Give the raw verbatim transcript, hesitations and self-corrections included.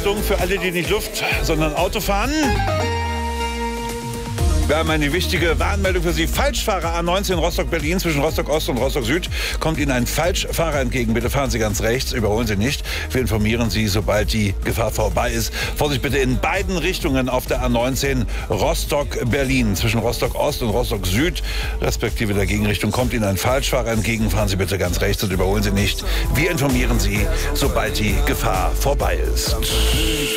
Achtung für alle, die nicht Luft, sondern Auto fahren. Wir haben eine wichtige Warnmeldung für Sie. Falschfahrer A neunzehn Rostock-Berlin zwischen Rostock-Ost und Rostock-Süd. Kommt Ihnen ein Falschfahrer entgegen. Bitte fahren Sie ganz rechts, überholen Sie nicht. Wir informieren Sie, sobald die Gefahr vorbei ist. Vorsicht bitte in beiden Richtungen auf der A neunzehn Rostock-Berlin. Zwischen Rostock-Ost und Rostock-Süd, respektive der Gegenrichtung, kommt Ihnen ein Falschfahrer entgegen. Fahren Sie bitte ganz rechts und überholen Sie nicht. Wir informieren Sie, sobald die Gefahr vorbei ist.